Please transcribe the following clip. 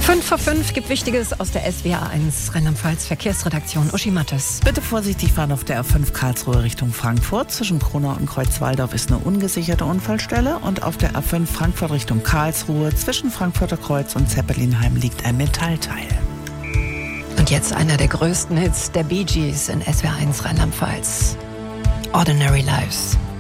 5 gibt Wichtiges aus der SWR1 Rheinland-Pfalz Verkehrsredaktion. Uschi Mattes. Bitte vorsichtig fahren auf der A5 Karlsruhe Richtung Frankfurt. Zwischen Kronau und Kreuzwaldorf ist eine ungesicherte Unfallstelle. Und auf der A5 Frankfurt Richtung Karlsruhe zwischen Frankfurter Kreuz und Zeppelinheim liegt ein Metallteil. Und jetzt einer der größten Hits der Bee Gees in SWR1 Rheinland-Pfalz. Ordinary Lives.